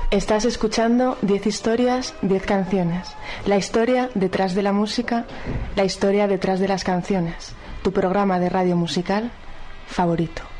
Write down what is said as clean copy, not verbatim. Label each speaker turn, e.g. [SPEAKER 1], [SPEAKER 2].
[SPEAKER 1] Estás escuchando 10 historias, 10 canciones. La historia detrás de la música, la historia detrás de las canciones. Tu programa de radio musical favorito.